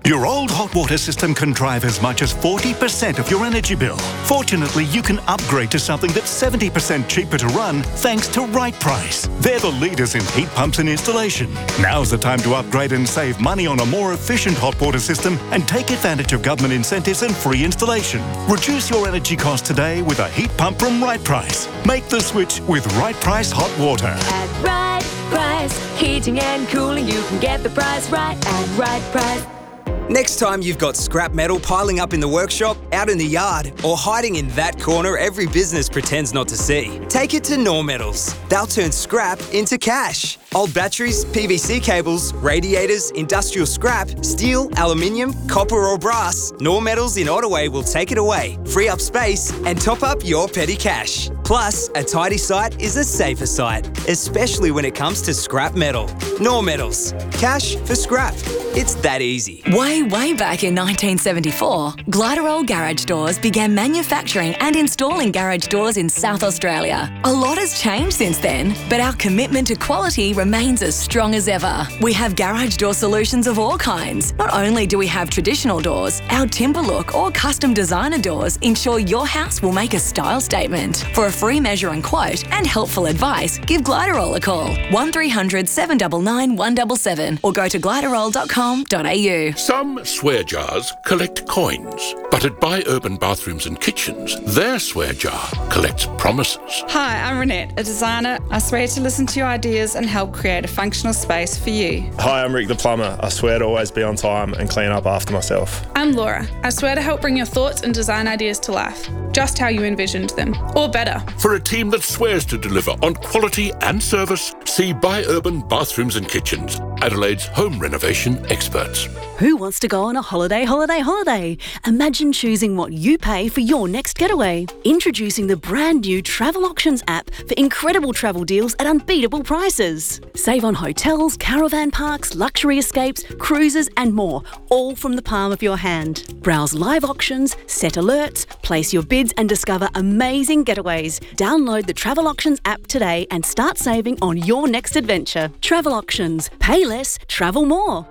Your old hot water system can drive as much as forty percent of your energy bill. Fortunately, you can upgrade to something that's seventy percent cheaper to run thanks to Right Price. They're the leaders in heat pumps and installation. Now's the time to upgrade and save money on a more efficient hot water system and take advantage of government incentives and free installation. Reduce your energy costs today with a heat pump from Right Price. Make the switch with Right Price Hot Water. At Right Price, heating and cooling, you can get the price right at Right Price. Next time you've got scrap metal piling up in the workshop, out in the yard, or hiding in that corner every business pretends not to see, take it to Nor Metals. They'll turn scrap into cash. Old batteries, P V C cables, radiators, industrial scrap, steel, aluminium, copper or brass, Nor Metals in Ottaway will take it away, free up space and top up your petty cash. Plus, a tidy site is a safer site, especially when it comes to scrap metal. Nor Metals. Cash for scrap. It's that easy. Way, way back in nineteen seventy-four, Gliderol Garage Doors began manufacturing and installing garage doors in South Australia. A lot has changed since then, but our commitment to quality remains as strong as ever. We have garage door solutions of all kinds. Not only do we have traditional doors, our timber look or custom designer doors ensure your house will make a style statement. For a free measure and quote and helpful advice, give Gliderol a call. one three hundred seven nine nine one seven seven or go to gliderol dot com dot a u. Some swear jars collect coins, but at Buy Urban Bathrooms and Kitchens, their swear jar collects promises. Hi, I'm Renette, a designer. I swear to listen to your ideas and help create a functional space for you. Hi, I'm Rick the plumber. I swear to always be on time and clean up after myself. I'm Laura. I swear to help bring your thoughts and design ideas to life, just how you envisioned them, or better. For a team that swears to deliver on quality and service, see Buy Urban Bathrooms and Kitchens, Adelaide's home renovation experts. Who wants to go on a holiday, holiday, holiday? Imagine choosing what you pay for your next getaway. Introducing the brand new Travel Auctions app for incredible travel deals at unbeatable prices. Save on hotels, caravan parks, luxury escapes, cruises and more, all from the palm of your hand. Browse live auctions, set alerts, place your bids and discover amazing getaways. Download the Travel Auctions app today and start saving on your next adventure. Travel Auctions. Pay less, travel more.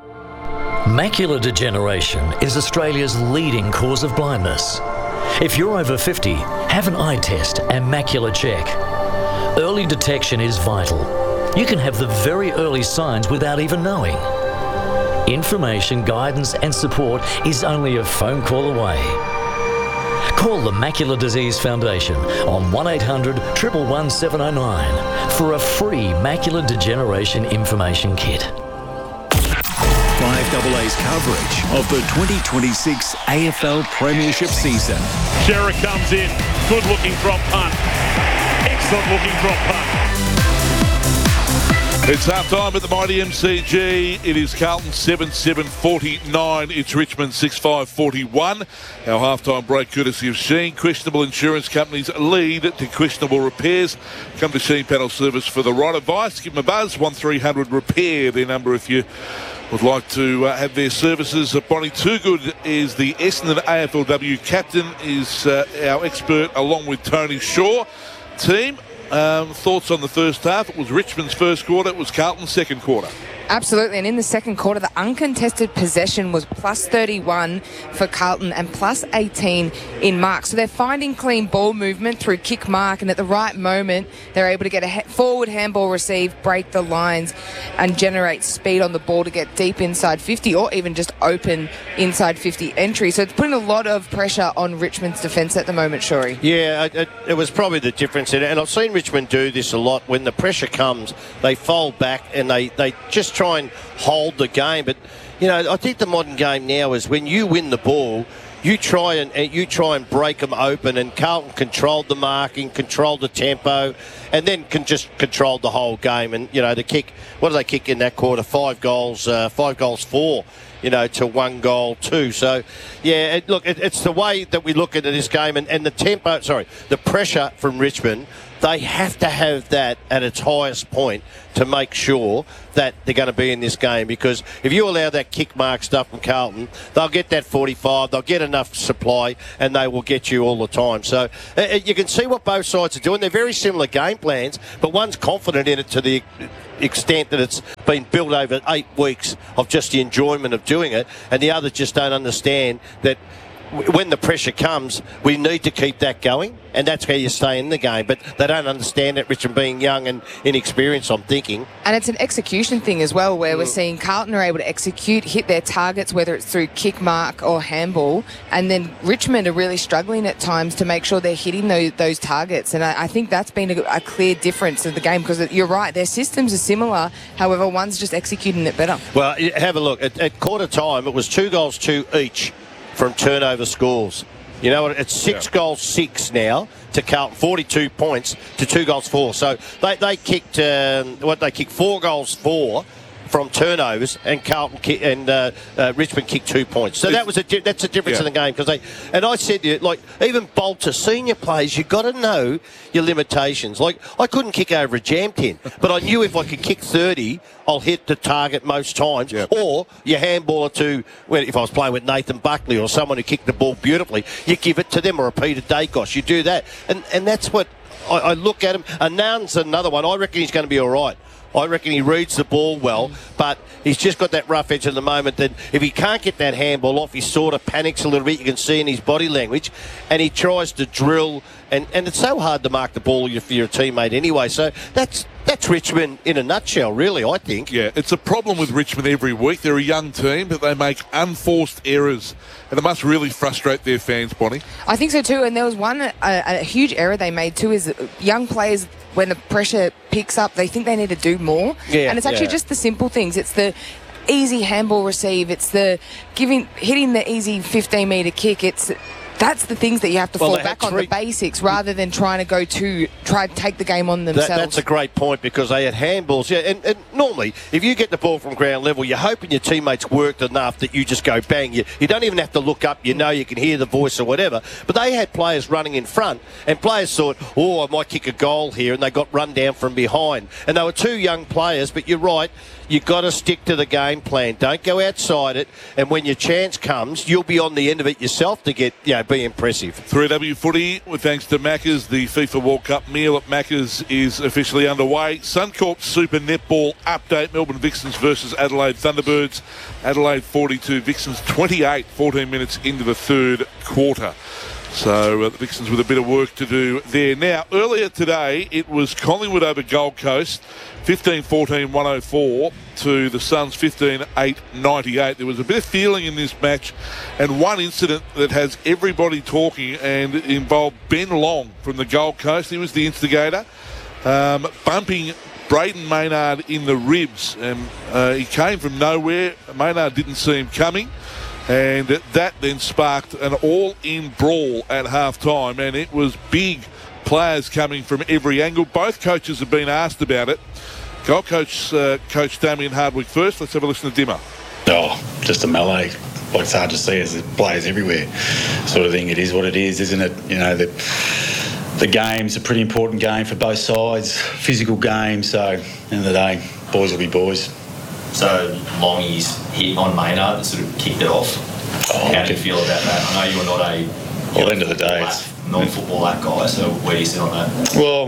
Macular degeneration is Australia's leading cause of blindness. If you're over fifty, have an eye test and macular check. Early detection is vital. You can have the very early signs without even knowing. Information, guidance and support is only a phone call away. Call the Macular Disease Foundation on one eight hundred, one one one, seven oh nine for a free macular degeneration information kit. five double A's coverage of the twenty twenty-six A F L Premiership season. Shearer comes in. Good looking drop punt. Excellent looking drop punt. It's half time at the mighty M C G. It is Carlton seven seven forty-nine. It's Richmond six five forty-one. Our half-time break courtesy of Sheen. Questionable insurance companies lead to questionable repairs. Come to Sheen Panel Service for the right advice. Give them a buzz. one three hundred repair their number if you would like to uh, have their services. Uh, Bonnie Toogood is the Essendon A F L W captain, is uh, our expert along with Tony Shaw. Team, um, thoughts on the first half? It was Richmond's first quarter, it was Carlton's second quarter. Absolutely, and in the second quarter, the uncontested possession was plus thirty-one for Carlton and plus eighteen in mark. So they're finding clean ball movement through kick mark, and at the right moment, they're able to get a he- forward handball receive, break the lines, and generate speed on the ball to get deep inside fifty or even just open inside fifty entry. So it's putting a lot of pressure on Richmond's defence at the moment, Shuri. Yeah, it, it was probably the difference in it, and I've seen Richmond do this a lot. When the pressure comes, they fold back and they, they just try and hold the game. But you know, I think the modern game now is when you win the ball, you try and, and you try and break them open, and Carlton controlled the marking, controlled the tempo, and then can just control the whole game. And you know, the kick, what did they kick in that quarter? Five goals, uh, five goals, four. You know, to one goal, two. So, yeah, it, look, it, it's the way that we look at this game, and, and the tempo, sorry, the pressure from Richmond they have to have that at its highest point to make sure that they're going to be in this game, because if you allow that kick mark stuff from Carlton, they'll get that forty-five, they'll get enough supply, and they will get you all the time. So uh, you can see what both sides are doing. They're very similar game plans, but one's confident in it to the extent that it's been built over eight weeks of just the enjoyment of doing it, and the others just don't understand that when the pressure comes, we need to keep that going, and that's how you stay in the game. But they don't understand it, Richmond being young and inexperienced, I'm thinking. And it's an execution thing as well, where mm. we're seeing Carlton are able to execute, hit their targets, whether it's through kick mark or handball, and then Richmond are really struggling at times to make sure they're hitting those, those targets. And I, I think that's been a, a clear difference in the game, because you're right, their systems are similar, however, one's just executing it better. Well, have a look. At, at quarter time, it was two goals, two each from turnover scores. You know, it's six yeah. goals, six now to Carlton, forty-two points to two goals, four. So they, they kicked, um, what they kicked, four goals, four from turnovers, and Carlton ki- and uh, uh, Richmond kicked two points. So that was a di- that's a difference yeah. in the game, because they. And I said to you, like, even Bolter, senior players, you've got to know your limitations. Like, I couldn't kick over a jam tin, but I knew if I could kick thirty, I'll hit the target most times. Yep. Or you handball it to, well, if I was playing with Nathan Buckley or someone who kicked the ball beautifully, you give it to them, or a Peter Dacos. You do that, and and that's what I, I look at him. And Nun's another one. I reckon he's going to be all right. I reckon he reads the ball well, but he's just got that rough edge at the moment that if he can't get that handball off, he sort of panics a little bit. You can see in his body language, and he tries to drill, and, and it's so hard to mark the ball for your teammate anyway. So that's that's Richmond in a nutshell, really, I think. Yeah, it's a problem with Richmond every week. They're a young team, but they make unforced errors, and it must really frustrate their fans, Bonnie. I think so too, and there was one, a, a huge error they made too, is young players, when the pressure picks up, they think they need to do more. Yeah, and it's actually yeah. just the simple things. It's the easy handball receive. It's the giving, hitting the easy fifteen metre kick. It's that's the things that you have to well, fall back on, three... the basics, rather than trying to go to try to take the game on themselves. That, that's a great point, because they had handballs. Yeah, and, and normally, if you get the ball from ground level, you're hoping your teammates worked enough that you just go bang. You, you don't even have to look up. You know you can hear the voice or whatever. But they had players running in front, and players thought, oh, I might kick a goal here, and they got run down from behind. And they were two young players, but you're right. You've got to stick to the game plan. Don't go outside it. And when your chance comes, you'll be on the end of it yourself to get, you know, be impressive. three W footy, with thanks to Macca's. The FIFA World Cup meal at Macca's is officially underway. Suncorp Super Netball update. Melbourne Vixens versus Adelaide Thunderbirds. Adelaide forty-two, Vixens twenty-eight, fourteen minutes into the third quarter. So uh, the Vixens with a bit of work to do there. Now, earlier today, it was Collingwood over Gold Coast, fifteen fourteen one oh four to the Suns fifteen eight ninety-eight. There was a bit of feeling in this match, and one incident that has everybody talking, and it involved Ben Long from the Gold Coast. He was the instigator, um, bumping Braden Maynard in the ribs, and uh, he came from nowhere. Maynard didn't see him coming, and that then sparked an all-in brawl at half-time, and it was big players coming from every angle. Both coaches have been asked about it. Gold Coach uh, Coach Damien Hardwick first. Let's have a listen to Dimmer. Oh, just a melee. Like, it's hard to see as there's players everywhere sort of thing. It is what it is, isn't it? You know, the, the game's a pretty important game for both sides, physical game, so at the end of the day, boys will be boys. So Longy's hit on Maynard and sort of kicked it off. Oh, How do you feel about that? I know you're not a well, end of the day, it's non-football that guy, so where do you sit on that? Well,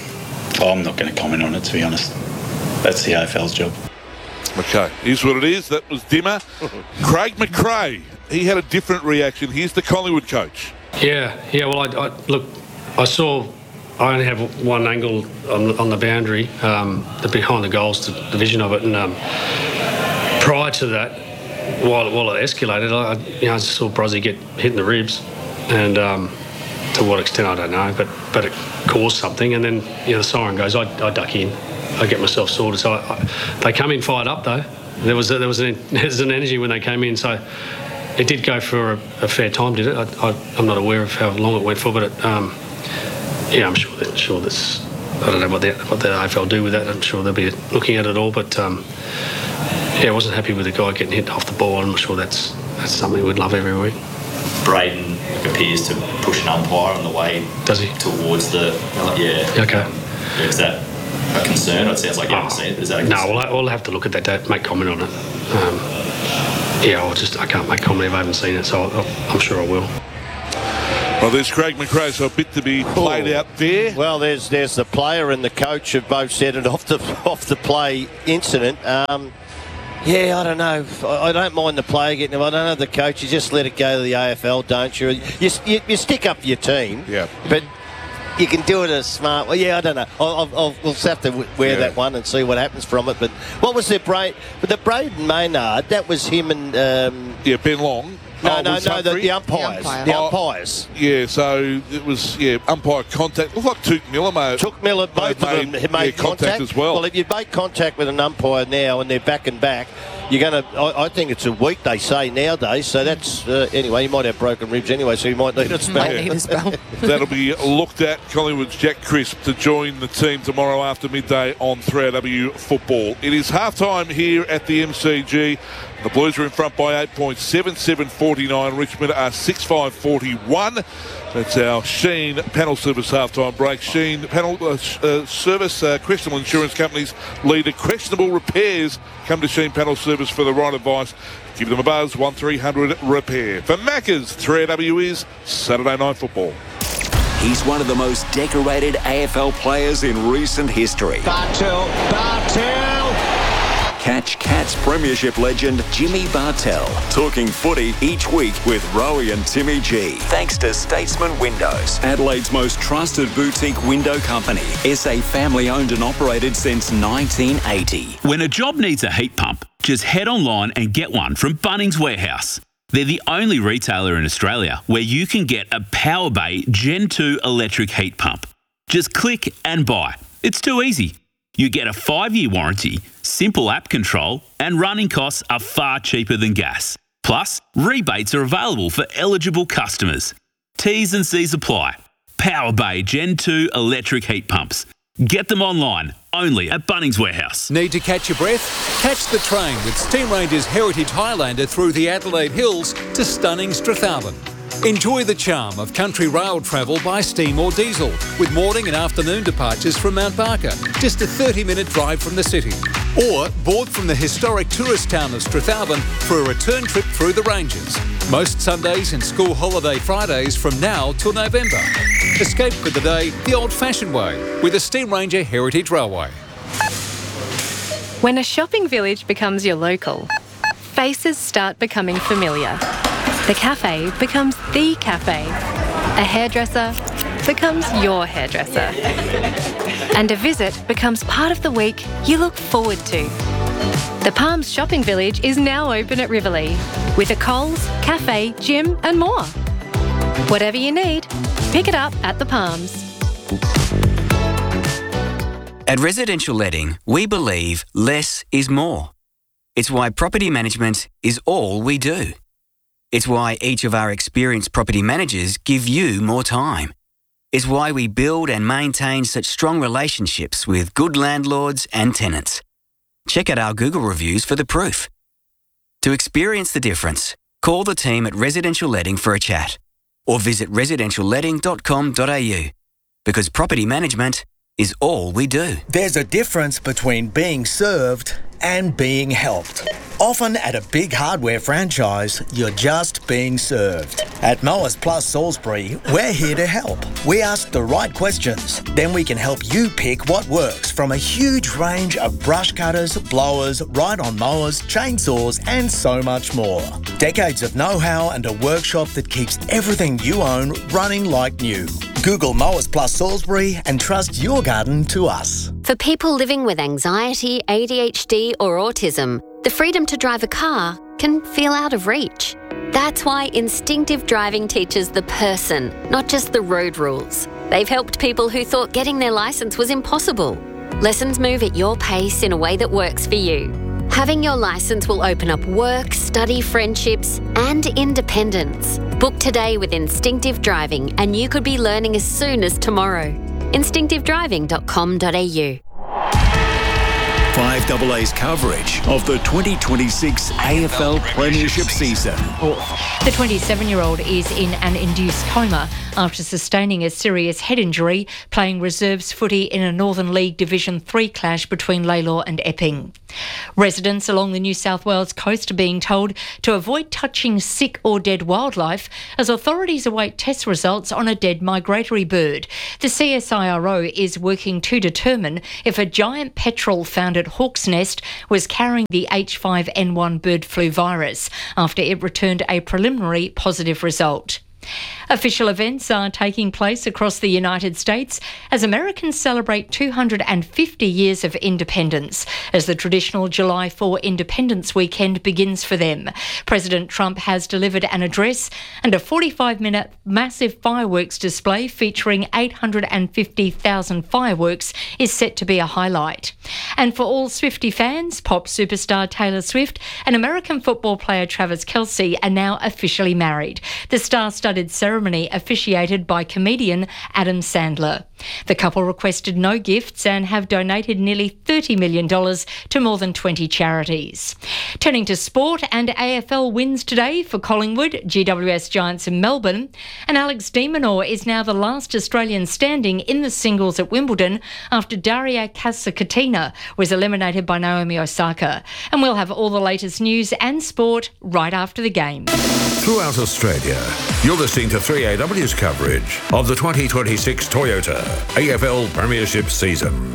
I'm not going to comment on it, to be honest. That's the A F L's job. Okay, here's what it is. That was Dimmer. Craig McRae, he had a different reaction. Here's the Collingwood coach. Yeah, yeah, well, I, I look, I saw, I only have one angle on the, on the boundary, um, the behind the goals, the, the vision of it, and um, prior to that, while, while it escalated, I, you know, I saw Brozzy get hit in the ribs, and um, to what extent, I don't know, but but it caused something, and then, you know, the siren goes, I, I duck in, I get myself sorted. So I, I, they come in fired up, though. There was a, there was an, there was an energy when they came in, so it did go for a, a fair time, did it? I, I, I'm not aware of how long it went for, but it, um, yeah, I'm sure that sure that's I don't know what the what the A F L do with that. I'm sure they'll be looking at it all, but um, yeah, I wasn't happy with the guy getting hit off the ball. I'm not sure that's that's something we'd love every week. Braden appears to push an umpire on the way Does he? towards the yeah. Okay. Um, is that a concern? It sounds like you haven't seen it. Is that a No, concern? we'll, we'll have to look at that, to make comment on it. Um, yeah, I'll just I can't make comment if I haven't seen it, so I'll, I'm sure I will. Well, there's Craig McRae, so a bit to be played Oh. out there. Well, there's there's the player and the coach have both said it off the off the play incident. Um, yeah, I don't know. I, I don't mind the player getting. I don't know the coach. You just let it go to the A F L, don't you? You, you, you stick up for your team. Yeah. But you can do it as smart. Well, yeah, I don't know. I'll, I'll, I'll, we'll have to wear Yeah. that one and see what happens from it. But what was the Braid? But the Braden Maynard, that was him and. Um, Yeah, Ben Long. no, Oh, no, was no, the, Humphrey? the umpires. The umpire. The Oh. umpires. Yeah, so it was, yeah, umpire contact. Looked like Took Miller, mate. Took Miller, both Made- of them have yeah, made contact contact. as well. Well, if you make contact with an umpire now and they're back and back, you're going to. I, I think it's a week, they say nowadays. So that's uh, anyway. You might have broken ribs anyway, so you might need a spell. Might need a spell. That'll be looked at. Collingwood's Jack Crisp to join the team tomorrow after midday on three R W Football. It is half-time here at the M C G. The Blues are in front by eight points, seven seven forty-nine. Richmond are six five forty-one. That's our Sheen Panel Service half-time break. Sheen Panel uh, uh, Service, uh, questionable insurance companies lead to questionable repairs. Come to Sheen Panel Service for the right advice. Give them a buzz, one three hundred repair. For Macca's, three R W is Saturday Night Football. He's one of the most decorated A F L players in recent history. Bartel, Bartel! Catch Cats Premiership legend Jimmy Bartel talking footy each week with Rowie and Timmy G. Thanks to Statesman Windows, Adelaide's most trusted boutique window company. S A family owned and operated since nineteen eighty. When a job needs a heat pump, just head online and get one from Bunnings Warehouse. They're the only retailer in Australia where you can get a PowerBay Gen two electric heat pump. Just click and buy. It's too easy. You get a five-year warranty, simple app control, and running costs are far cheaper than gas. Plus, rebates are available for eligible customers. T's and C's apply. PowerBay Gen two electric heat pumps. Get them online, only at Bunnings Warehouse. Need to catch your breath? Catch the train with Steam Ranger's Heritage Highlander through the Adelaide Hills to stunning Strathalbyn. Enjoy the charm of country rail travel by steam or diesel, with morning and afternoon departures from Mount Barker, just a thirty minute drive from the city. Or board from the historic tourist town of Strathalbyn for a return trip through the ranges. Most Sundays and school holiday Fridays from now till November. Escape for the day the old-fashioned way with the Steam Ranger Heritage Railway. When a shopping village becomes your local, faces start becoming familiar. The cafe becomes the cafe. A hairdresser becomes your hairdresser. And a visit becomes part of the week you look forward to. The Palms Shopping Village is now open at Riverlea with a Coles, cafe, gym and more. Whatever you need, pick it up at the Palms. At Residential Letting, we believe less is more. It's why property management is all we do. It's why each of our experienced property managers give you more time. It's why we build and maintain such strong relationships with good landlords and tenants. Check out our Google reviews for the proof. To experience the difference, call the team at Residential Letting for a chat or visit residential letting dot com dot a u because property management is all we do. There's a difference between being served and being helped. Often at a big hardware franchise, you're just being served. At Mowers Plus Salisbury, we're here to help. We ask the right questions, then we can help you pick what works from a huge range of brush cutters, blowers, ride-on mowers, chainsaws, and so much more. Decades of know-how and a workshop that keeps everything you own running like new. Google Mowers Plus Salisbury and trust your garden to us. For people living with anxiety, A D H D or autism, the freedom to drive a car can feel out of reach. That's why Instinctive Driving teaches the person, not just the road rules. They've helped people who thought getting their licence was impossible. Lessons move at your pace in a way that works for you. Having your licence will open up work, study, friendships, and independence. Book today with Instinctive Driving and you could be learning as soon as tomorrow. instinctive driving dot com dot a u. five A A's coverage of the twenty twenty-six A F L Premiership season. The twenty-seven-year-old is in an induced coma after sustaining a serious head injury playing reserves footy in a Northern League Division three clash between Lalor and Epping. Residents along the New South Wales coast are being told to avoid touching sick or dead wildlife as authorities await test results on a dead migratory bird. The C S I R O is working to determine if a giant petrel found at Hawk's Nest was carrying the H five N one bird flu virus after it returned a preliminary positive result. Official events are taking place across the United States as Americans celebrate two hundred fifty years of independence as the traditional July fourth Independence Weekend begins for them. President Trump has delivered an address and a forty-five minute massive fireworks display featuring eight hundred fifty thousand fireworks is set to be a highlight. And for all Swiftie fans, pop superstar Taylor Swift and American football player Travis Kelce are now officially married. The star-studded ceremony officiated by comedian Adam Sandler. The couple requested no gifts and have donated nearly thirty million dollars to more than twenty charities. Turning to sport, and A F L wins today for Collingwood, G W S Giants in Melbourne, and Alex de Minaur is now the last Australian standing in the singles at Wimbledon after Daria Kasatkina was eliminated by Naomi Osaka. And we'll have all the latest news and sport right after the game. Throughout Australia, you're listening to three A W's coverage of the twenty twenty-six Toyota A F L Premiership season.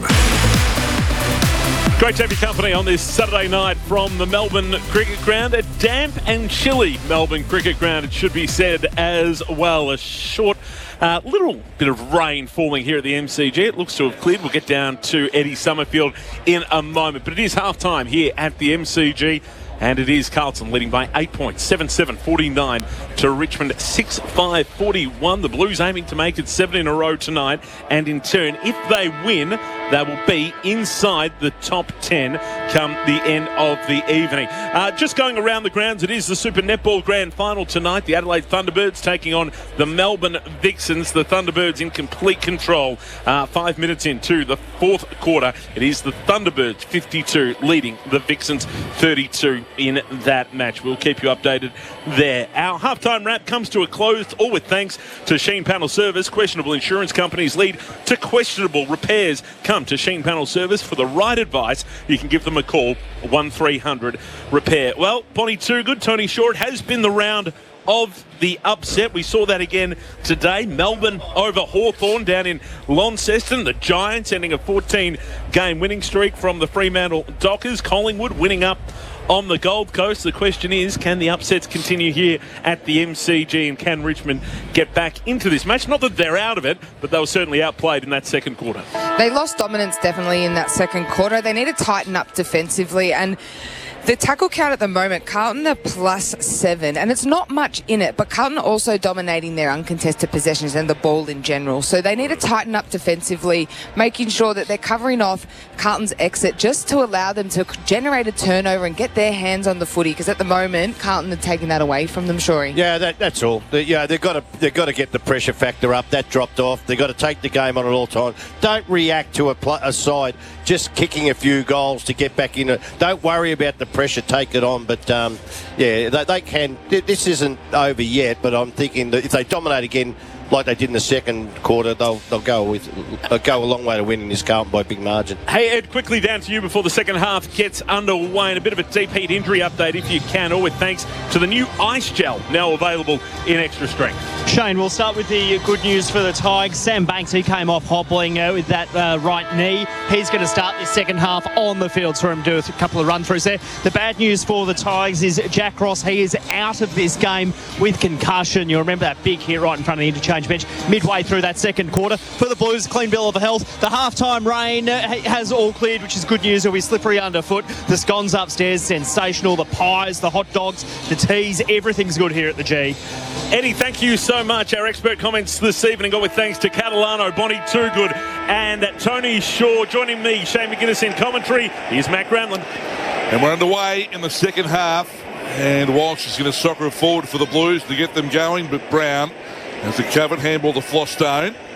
Great to have your company on this Saturday night from the Melbourne Cricket Ground. A damp and chilly Melbourne Cricket Ground, it should be said as well. A short uh, little bit of rain falling here at the M C G. It looks to have cleared. We'll get down to Eddie Summerfield in a moment. But it is half-time here at the M C G. And it is Carlton leading by eight points, seven seven forty-nine to Richmond, six five forty-one. The Blues aiming to make it seven in a row tonight. And in turn, if they win, they will be inside the top ten come the end of the evening. Uh, just going around the grounds, it is the Super Netball Grand Final tonight. The Adelaide Thunderbirds taking on the Melbourne Vixens. The Thunderbirds in complete control. Uh, five minutes into the fourth quarter, it is the Thunderbirds fifty-two leading the Vixens thirty-two in that match. We'll keep you updated there. Our halftime wrap comes to a close, all with thanks to Sheen Panel Service. Questionable insurance companies lead to questionable repairs. Come to Sheen Panel Service for the right advice. You can give them a call, one three hundred repair. Well, Bonnie Toogood, Tony Short has been the round of the upset. We saw that again today. Melbourne over Hawthorn down in Launceston. The Giants ending a fourteen game winning streak from the Fremantle Dockers. Collingwood winning up on the Gold Coast. The question is, can the upsets continue here at the M C G, and can Richmond get back into this match? Not that they're out of it, but they were certainly outplayed in that second quarter. They lost dominance definitely in that second quarter. They need to tighten up defensively, and the tackle count at the moment, Carlton are plus seven, and it's not much in it, but Carlton are also dominating their uncontested possessions and the ball in general. So they need to tighten up defensively, making sure that they're covering off Carlton's exit just to allow them to generate a turnover and get their hands on the footy, because at the moment, Carlton are taking that away from them, Shorey. Yeah, that, that's all. They, yeah, they've got to they've got to get the pressure factor up. That dropped off. They've got to take the game on at all times. Don't react to a, pl- a side just kicking a few goals to get back in it. Don't worry about the pressure, take it on. But um, yeah, they, they can. This isn't over yet, but I'm thinking that if they dominate again like they did in the second quarter, they'll they'll go with they'll go a long way to winning this Carlton by a big margin. Hey Ed, quickly down to you before the second half gets underway, and a bit of a deep heat injury update if you can, all with thanks to the new Ice Gel, now available in extra strength. Shane, we'll start with the good news for the Tigers. Sam Banks, he came off hobbling uh, with that uh, right knee. He's going to start this second half on the field. Saw him do a couple of run-throughs there. The bad news for the Tigers is Jack Ross. He is out of this game with concussion. You'll remember that big hit right in front of the interchange bench midway through that second quarter. For the Blues, clean bill of health. The halftime rain uh, has all cleared, which is good news. It'll be slippery underfoot. The scones upstairs, sensational. The pies, the hot dogs, the teas, everything's good here at the G. Eddie, thank you so much. Our expert comments this evening got with thanks to Catalano, Bonnie Toogood and Tony Shaw. Joining me, Shane McGuinness in commentary. Here's Matt Granlund. And we're underway in the second half. And Walsh is going to soccer it forward for the Blues to get them going. But Brown has a covered handball to Flostone.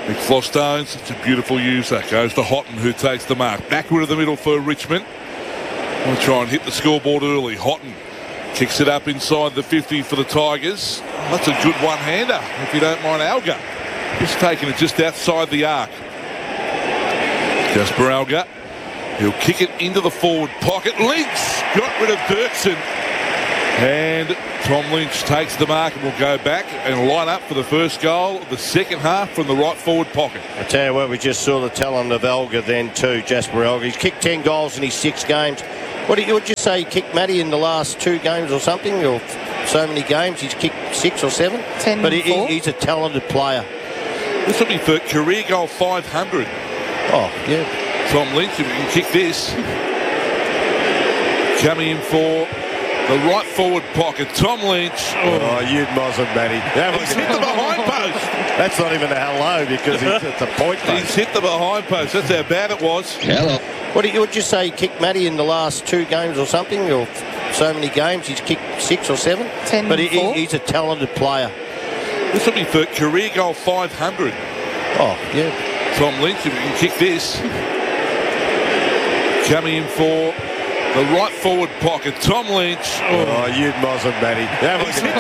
Nick Flostones, it's a beautiful user. Goes to Houghton, who takes the mark. Backward of the middle for Richmond. We'll try and hit the scoreboard early. Houghton kicks it up inside the fifty for the Tigers. That's a good one-hander, if you don't mind Alga. Just taking it just outside the arc. Jasper Alga. He'll kick it into the forward pocket. Lynch got rid of Dirksen. And Tom Lynch takes the mark and will go back and line up for the first goal of the second half from the right forward pocket. I tell you what, we just saw the talent of Alga then too, Jasper Alga. He's kicked ten goals in his six games. What did you, would you say he kicked Matty in the last two games or something? Or so many games, he's kicked six or seven? Ten But he, four. he's a talented player. This will be for career goal five hundred. Oh, yeah. Tom Lynch, if he can kick this. Coming in for the right forward pocket, Tom Lynch. Oh, oh you'd Mozzum, Matty. He's hit the behind post. That's not even a hello because he's, it's a point post. He's hit the behind post. That's how bad it was. Hello. What did you, would you say he kicked Matty in the last two games or something? Or so many games, he's kicked six or seven? Ten But he, four. he's a talented player. This will be for career goal five hundred. Oh, yeah. Tom Lynch, if he can kick this. Coming in for the right forward pocket, Tom Lynch. Oh, you'd Mozzum, Matty. He's hit the